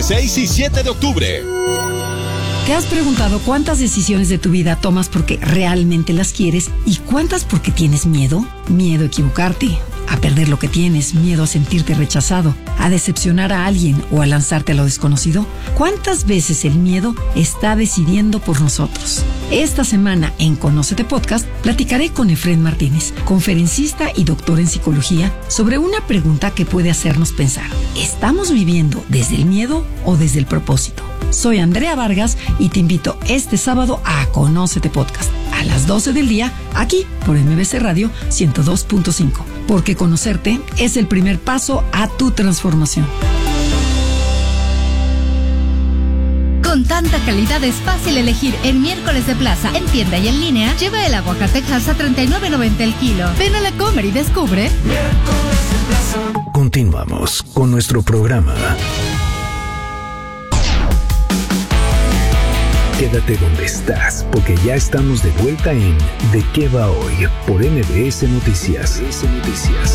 6 y 7 de octubre. ¿Te has preguntado cuántas decisiones de tu vida tomas porque realmente las quieres y cuántas porque tienes miedo? Miedo a equivocarte, a perder lo que tienes, miedo a sentirte rechazado, a decepcionar a alguien o a lanzarte a lo desconocido. ¿Cuántas veces el miedo está decidiendo por nosotros? Esta semana en Conócete Podcast platicaré con Efrén Martínez, conferencista y doctor en psicología, sobre una pregunta que puede hacernos pensar: ¿estamos viviendo desde el miedo o desde el propósito? Soy Andrea Vargas y te invito este sábado a Conócete Podcast a las 12 del día, aquí por MBC Radio 102.5, porque conocerte es el primer paso a tu transformación. Con tanta calidad es fácil elegir en Miércoles de Plaza, en tienda y en línea. Lleva el aguacate Hass a $39.90 el kilo. Ven a la Comer y descubre. Continuamos con nuestro programa. Quédate donde estás, porque ya estamos de vuelta en ¿De qué va hoy? Por MBS Noticias.